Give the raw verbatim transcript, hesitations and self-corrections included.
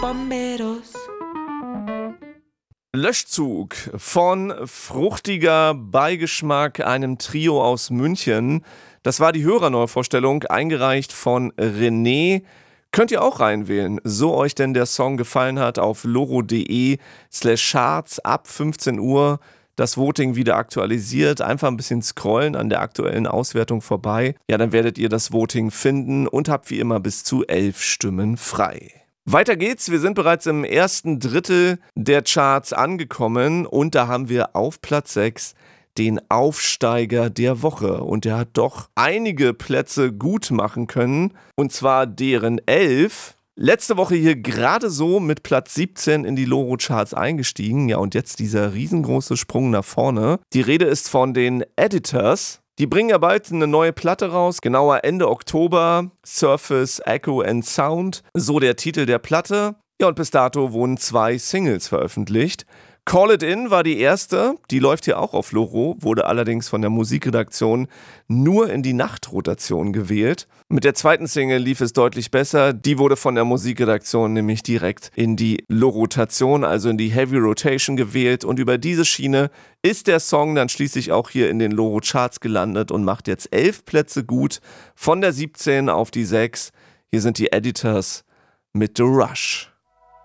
Bomberos. Löschzug von fruchtiger Beigeschmack, einem Trio aus München. Das war die Hörerneuvorstellung, eingereicht von René. Könnt ihr auch reinwählen, so euch denn der Song gefallen hat, auf loro.de slash charts ab fünfzehn Uhr. Das Voting wieder aktualisiert. Einfach ein bisschen scrollen an der aktuellen Auswertung vorbei. Ja, dann werdet ihr das Voting finden und habt wie immer bis zu elf Stimmen frei. Weiter geht's, wir sind bereits im ersten Drittel der Charts angekommen und da haben wir auf Platz sechs den Aufsteiger der Woche und der hat doch einige Plätze gut machen können und zwar deren elf. Letzte Woche hier gerade so mit Platz siebzehn in die Loro-Charts eingestiegen, ja und jetzt dieser riesengroße Sprung nach vorne. Die Rede ist von den Editors. Die bringen ja bald eine neue Platte raus, genauer Ende Oktober, Surface, Echo and Sound, so der Titel der Platte. Ja, und bis dato wurden zwei Singles veröffentlicht. Call It In war die erste, die läuft hier auch auf Loro, wurde allerdings von der Musikredaktion nur in die Nachtrotation gewählt. Mit der zweiten Single lief es deutlich besser, die wurde von der Musikredaktion nämlich direkt in die Lorotation, also in die Heavy Rotation gewählt und über diese Schiene ist der Song dann schließlich auch hier in den Loro-Charts gelandet und macht jetzt elf Plätze gut, von der siebzehn auf die sechs. Hier sind die Editors mit The Rush.